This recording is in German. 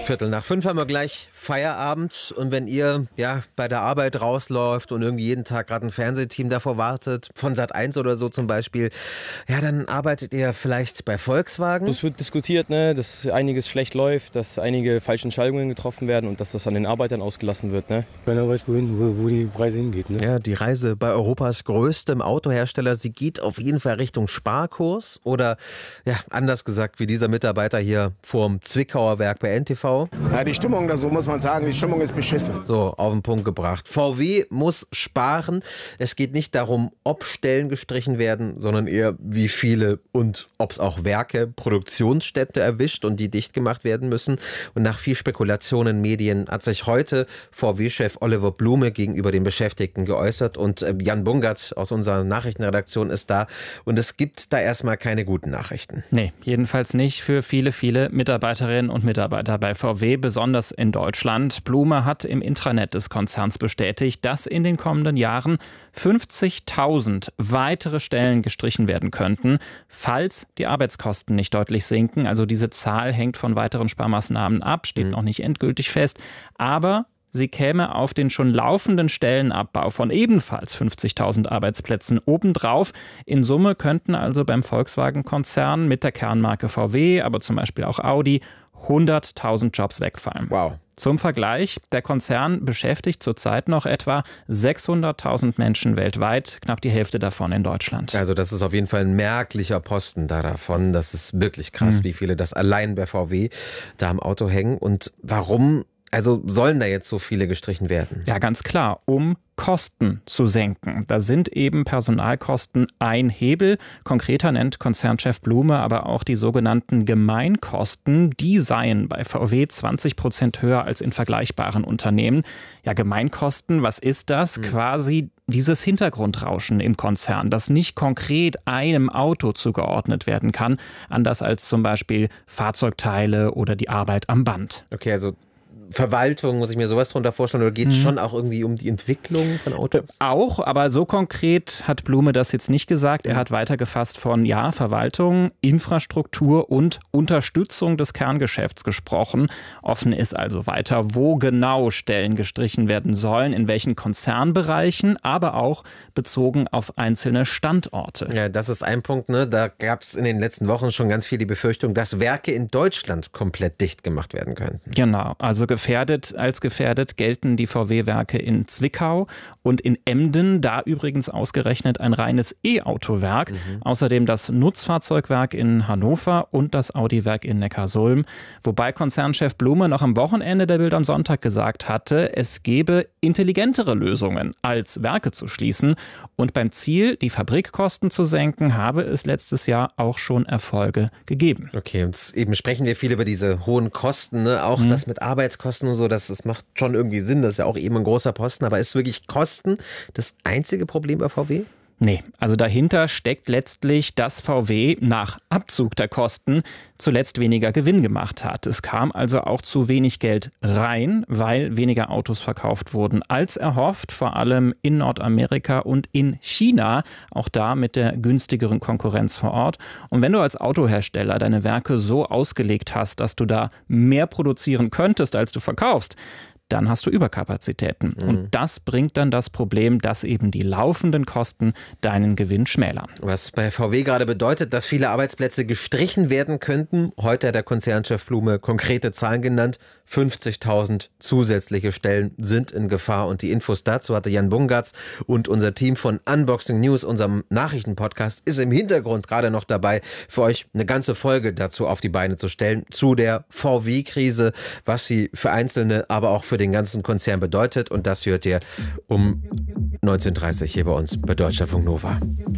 4:45 haben wir gleich Feierabend. Und wenn ihr bei der Arbeit rausläuft und irgendwie jeden Tag gerade ein Fernsehteam davor wartet, von Sat.1 oder so zum Beispiel, dann arbeitet ihr vielleicht bei Volkswagen. Es wird diskutiert, dass einiges schlecht läuft, dass einige falsche Entscheidungen getroffen werden und dass das an den Arbeitern ausgelassen wird. Keiner weiß, wo die Reise hingeht. Ja, die Reise bei Europas größtem Autohersteller, sie geht auf jeden Fall Richtung Sparkurs. Oder anders gesagt, wie dieser Mitarbeiter hier vorm Zwickauer Werk bei NTV. Ja, die Stimmung, so muss man sagen, die Stimmung ist beschissen. So, auf den Punkt gebracht. VW muss sparen. Es geht nicht darum, ob Stellen gestrichen werden, sondern eher wie viele und ob es auch Werke, Produktionsstätte erwischt und die dicht gemacht werden müssen. Und nach viel Spekulation in Medien hat sich heute VW-Chef Oliver Blume gegenüber den Beschäftigten geäußert. Und Jan Bungert aus unserer Nachrichtenredaktion ist da. Und es gibt da erstmal keine guten Nachrichten. Nee, jedenfalls nicht für viele, viele Mitarbeiterinnen und Mitarbeiter bei VW, besonders in Deutschland. Blume hat im Intranet des Konzerns bestätigt, dass in den kommenden Jahren 50.000 weitere Stellen gestrichen werden könnten, falls die Arbeitskosten nicht deutlich sinken. Also diese Zahl hängt von weiteren Sparmaßnahmen ab, steht noch nicht endgültig fest. Aber sie käme auf den schon laufenden Stellenabbau von ebenfalls 50.000 Arbeitsplätzen obendrauf. In Summe könnten also beim Volkswagen-Konzern mit der Kernmarke VW, aber zum Beispiel auch Audi, 100.000 Jobs wegfallen. Wow. Zum Vergleich, der Konzern beschäftigt zurzeit noch etwa 600.000 Menschen weltweit, knapp die Hälfte davon in Deutschland. Also das ist auf jeden Fall ein merklicher Posten davon. Das ist wirklich krass, wie viele das allein bei VW da am Auto hängen. Und warum sollen da jetzt so viele gestrichen werden? Ja, ganz klar, um Kosten zu senken. Da sind eben Personalkosten ein Hebel. Konkreter nennt Konzernchef Blume aber auch die sogenannten Gemeinkosten. Die seien bei VW 20% höher als in vergleichbaren Unternehmen. Ja, Gemeinkosten, was ist das? Quasi dieses Hintergrundrauschen im Konzern, das nicht konkret einem Auto zugeordnet werden kann, anders als zum Beispiel Fahrzeugteile oder die Arbeit am Band. Okay, also Verwaltung, muss ich mir sowas drunter vorstellen, oder geht es schon auch irgendwie um die Entwicklung von Autos? Auch, aber so konkret hat Blume das jetzt nicht gesagt. Er hat weitergefasst von Verwaltung, Infrastruktur und Unterstützung des Kerngeschäfts gesprochen. Offen ist also weiter, wo genau Stellen gestrichen werden sollen, in welchen Konzernbereichen, aber auch bezogen auf einzelne Standorte. Ja, das ist ein Punkt, Da gab es in den letzten Wochen schon ganz viel die Befürchtung, dass Werke in Deutschland komplett dicht gemacht werden könnten. Genau, also als gefährdet gelten die VW-Werke in Zwickau und in Emden, da übrigens ausgerechnet ein reines E-Auto-Werk. Außerdem das Nutzfahrzeugwerk in Hannover und das Audi-Werk in Neckarsulm. Wobei Konzernchef Blume noch am Wochenende der Bild am Sonntag gesagt hatte, es gebe intelligentere Lösungen, als Werke zu schließen. Und beim Ziel, die Fabrikkosten zu senken, habe es letztes Jahr auch schon Erfolge gegeben. Okay, und eben sprechen wir viel über diese hohen Kosten, auch das mit Arbeitskosten und so, das macht schon irgendwie Sinn, das ist ja auch eben ein großer Posten, aber ist wirklich Kosten das einzige Problem bei VW? Nee, also dahinter steckt letztlich, dass VW nach Abzug der Kosten zuletzt weniger Gewinn gemacht hat. Es kam also auch zu wenig Geld rein, weil weniger Autos verkauft wurden als erhofft, vor allem in Nordamerika und in China, auch da mit der günstigeren Konkurrenz vor Ort. Und wenn du als Autohersteller deine Werke so ausgelegt hast, dass du da mehr produzieren könntest, als du verkaufst, dann hast du Überkapazitäten. Und das bringt dann das Problem, dass eben die laufenden Kosten deinen Gewinn schmälern. Was bei VW gerade bedeutet, dass viele Arbeitsplätze gestrichen werden könnten. Heute hat der Konzernchef Blume konkrete Zahlen genannt. 50.000 zusätzliche Stellen sind in Gefahr. Und die Infos dazu hatte Jan Bungartz und unser Team von Unboxing News, unserem Nachrichtenpodcast, ist im Hintergrund gerade noch dabei, für euch eine ganze Folge dazu auf die Beine zu stellen, zu der VW-Krise, was sie für Einzelne, aber auch für den ganzen Konzern bedeutet. Und das hört ihr um 19:30 hier bei uns bei Deutschlandfunk Nova.